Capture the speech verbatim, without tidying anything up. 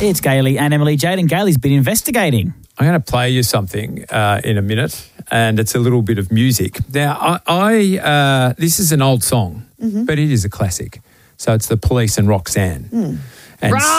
It's Gailey and Emily Jade, and Gailey's been investigating. I'm going to play you something uh, in a minute, and it's a little bit of music. Now, I, I uh, this is an old song, mm-hmm. but it is a classic. So it's The Police and Roxanne. Mm. And Right.